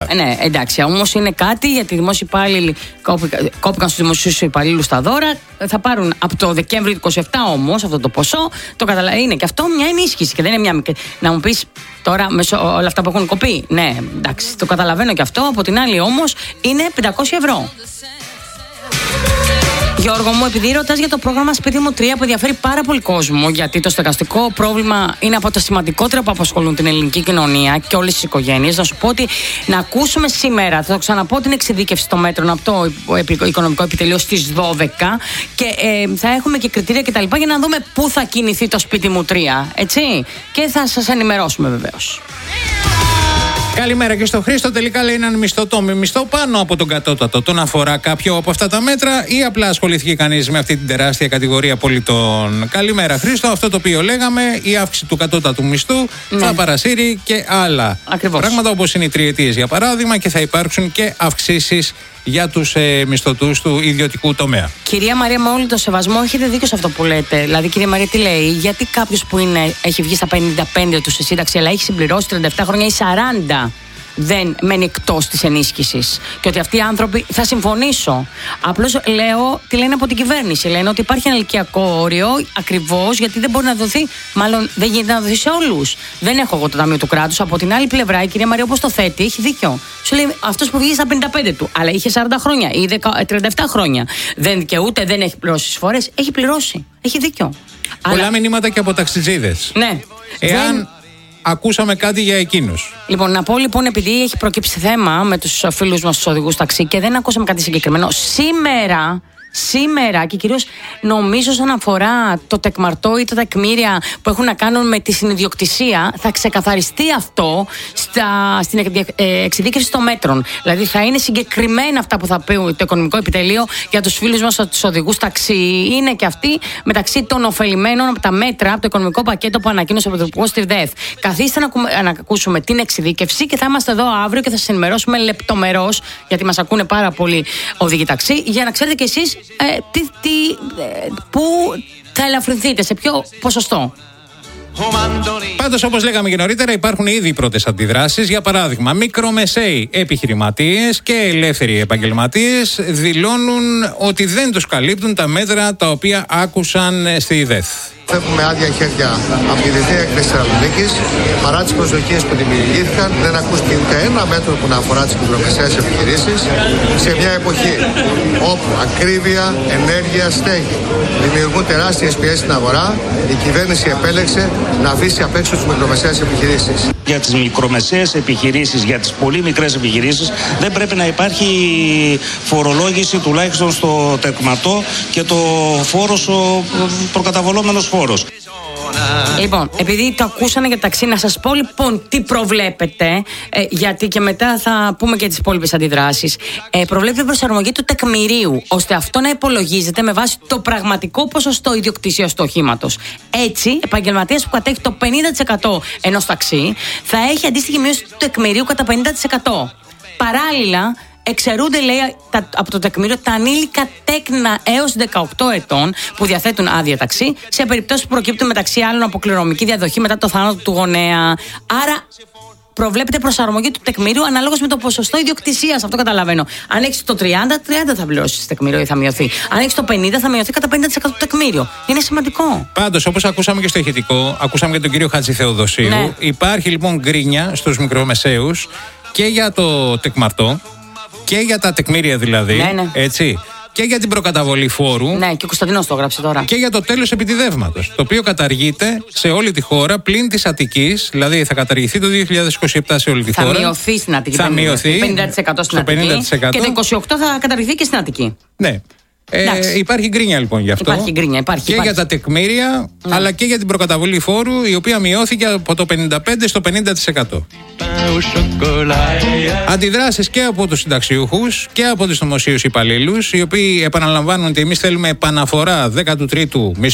Ναι, εντάξει, όμως είναι κάτι γιατί οι δημόσιοι υπάλληλοι κόπηκαν στους δημοσίους υπαλλήλους τα δώρα. Θα πάρουν από το Δεκέμβρη του 27 όμως αυτό το ποσό. Είναι και αυτό μια ενίσχυση και δεν είναι μια μικρή. Να μου πεις τώρα όλα αυτά που έχουν κοπεί. Ναι, εντάξει, το καταλαβαίνω και αυτό. Από την άλλη όμως είναι 500 ευρώ. Γιώργο μου, επειδή ρωτάς για το πρόγραμμα Σπίτι μου 3 που ενδιαφέρει πάρα πολύ κόσμο, γιατί το στεγαστικό πρόβλημα είναι από τα σημαντικότερα που απασχολούν την ελληνική κοινωνία και όλες τις οικογένειες, να σου πω ότι να ακούσουμε σήμερα, θα το ξαναπώ, την εξειδίκευση των μέτρων από το Οικονομικό Επιτελείο στις 12 και θα έχουμε και κριτήρια κτλ. Για να δούμε πού θα κινηθεί το Σπίτι μου 3, έτσι, και θα σας ενημερώσουμε βεβαίως. Καλημέρα και στο Χρήστο. Τελικά λέει έναν μισθωτό με μισθό πάνω από τον κατώτατο. Τον αφορά κάποιο από αυτά τα μέτρα ή απλά ασχολήθηκε κανείς με αυτή την τεράστια κατηγορία πολιτών? Καλημέρα Χρήστο. Αυτό το οποίο λέγαμε, η αύξηση του κατώτατου μισθού θα παρασύρει και άλλα πράγματα, όπως είναι οι τριετίες για παράδειγμα, και θα υπάρξουν και αυξήσεις για τους μισθωτούς του ιδιωτικού τομέα. Κυρία Μαρία, με όλο το σεβασμό, έχετε δίκιο σε αυτό που λέτε. Δηλαδή, κυρία Μαρία, τι λέει? Γιατί κάποιος που έχει βγει στα 55 του σε σύνταξη, αλλά έχει συμπληρώσει 37 χρόνια ή 40, δεν μένει εκτός της ενίσχυσης? Και ότι αυτοί οι άνθρωποι, θα συμφωνήσω. Απλώς λέω τι λένε από την κυβέρνηση. Λένε ότι υπάρχει ένα ηλικιακό όριο, ακριβώς γιατί δεν μπορεί να δοθεί, μάλλον δεν γίνεται να δοθεί σε όλους. Δεν έχω εγώ το Ταμείο του Κράτους. Από την άλλη πλευρά, η κυρία Μαρία, όπως το θέτει, έχει δίκιο. Σου λέει αυτός που βγήκε στα 55 του, αλλά είχε 40 χρόνια ή 37 χρόνια, δεν δικαιούται, δεν έχει πληρώσει εισφορές. Έχει πληρώσει. Έχει δίκιο. Πολλά μηνύματα και από ταξιτζίδες. Ναι. Ακούσαμε κάτι για εκείνους. Λοιπόν, να πω λοιπόν, επειδή έχει προκύψει θέμα με τους φίλους μας τους οδηγούς ταξί και δεν ακούσαμε κάτι συγκεκριμένο, σήμερα και κυρίως νομίζω όσον αφορά το τεκμαρτό ή τα τεκμήρια που έχουν να κάνουν με τη συνιδιοκτησία, θα ξεκαθαριστεί αυτό στην εξειδίκευση των μέτρων. Δηλαδή θα είναι συγκεκριμένα αυτά που θα πει το Οικονομικό Επιτελείο για τους φίλους μας τους οδηγούς ταξί. Είναι και αυτοί μεταξύ των ωφελημένων από τα μέτρα, από το οικονομικό πακέτο που ανακοίνωσε ο Πρωθυπουργός στη ΔΕΘ. Καθίστε να ακούσουμε την εξειδίκευση και θα είμαστε εδώ αύριο και θα σας ενημερώσουμε λεπτομερώς, γιατί μας ακούνε πάρα πολλοί οδηγοί ταξί, για να ξέρετε κι εσείς πού θα ελαφρυνθείτε, σε ποιο ποσοστό. Πάντως, όπως λέγαμε και νωρίτερα, υπάρχουν ήδη οι πρώτες αντιδράσεις. Για παράδειγμα, μικρομεσαίοι επιχειρηματίες και ελεύθεροι επαγγελματίες δηλώνουν ότι δεν τους καλύπτουν τα μέτρα τα οποία άκουσαν στη ΔΕΘ. Φεύγουμε άδεια χέρια από τη διεθνή έκθεση της Θεσσαλονίκης. Παρά τις προσδοκίες που δημιουργήθηκαν, δεν ακούστηκε ούτε ένα μέτρο που να αφορά τις μικρομεσαίες επιχειρήσεις. Σε μια εποχή όπου ακρίβεια, ενέργεια, στέγη δημιουργούν τεράστιες πιέσεις στην αγορά, η κυβέρνηση επέλεξε να αφήσει απ' έξω τις μικρομεσαίες επιχειρήσεις. Για τις μικρομεσαίες επιχειρήσεις, για τις πολύ μικρές επιχειρήσεις, δεν πρέπει να υπάρχει φορολόγηση τουλάχιστον στο τεκματό και το φόρος, ο προκαταβολόμενος φόρος. Λοιπόν, επειδή το ακούσανε για ταξί, να σας πω λοιπόν τι προβλέπετε, γιατί και μετά θα πούμε και τις υπόλοιπες αντιδράσεις. Προβλέπετε προσαρμογή του τεκμηρίου, ώστε αυτό να υπολογίζεται με βάση το πραγματικό ποσοστό ιδιοκτησίας του οχήματος. Έτσι, επαγγελματίας που κατέχει το 50% ενός ταξί θα έχει αντίστοιχη μείωση του τεκμηρίου κατά 50%. Παράλληλα, εξαιρούνται, λέει, από το τεκμήριο τα ανήλικα τέκνα έως 18 ετών που διαθέτουν άδεια ταξί, σε περιπτώσεις που προκύπτουν μεταξύ άλλων από κληρονομική διαδοχή μετά το θάνατο του γονέα. Άρα προβλέπεται προσαρμογή του τεκμήριου ανάλογως με το ποσοστό ιδιοκτησίας. Αυτό καταλαβαίνω. Αν έχεις το 30 θα πληρώσεις τεκμήριο ή θα μειωθεί. Αν έχεις το 50 θα μειωθεί κατά 50% το τεκμήριο. Είναι σημαντικό. Πάντως, όπως ακούσαμε και στο ηχητικό, ακούσαμε και τον κύριο Χατζηθεοδοσίου, ναι. Υπάρχει λοιπόν γκρίνια στους μικρομεσαίους και για το τεκμαρτό και για τα τεκμήρια δηλαδή, ναι. Έτσι, και για την προκαταβολή φόρου. Ναι, και ο Κωνσταντινός το έγραψε τώρα. Και για το τέλος επιτιδεύματος, το οποίο καταργείται σε όλη τη χώρα πλην της Αττικής, δηλαδή θα καταργηθεί το 2027 σε όλη τη χώρα. Θα μειωθεί στην Αττική. Θα μειωθεί 50% στην Αττική. 50%. Και το 28 θα καταργηθεί και στην Αττική. Ναι. Υπάρχει γκρίνια λοιπόν γι' αυτό. Υπάρχει. Για τα τεκμήρια, ναι. Αλλά και για την προκαταβολή φόρου, η οποία μειώθηκε από το 55% στο 50%. Αντιδράσεις και από τους συνταξιούχους και από τους δημοσίους υπαλλήλους, οι οποίοι επαναλαμβάνουν ότι εμείς θέλουμε επαναφορά 13ου μισθού.